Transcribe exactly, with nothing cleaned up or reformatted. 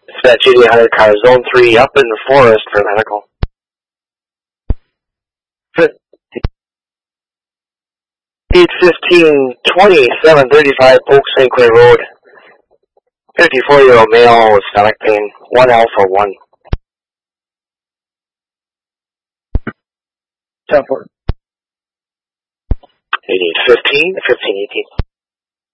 Dispatch eighty-eight hundred car, zone three, up in the forest for medical. eight fifteen twenty, seven thirty-five Oak Saint Clair Road. fifty-four-year-old male with stomach pain, one alpha one. ten four. eighty-eight fifteen, fifteen eighteen.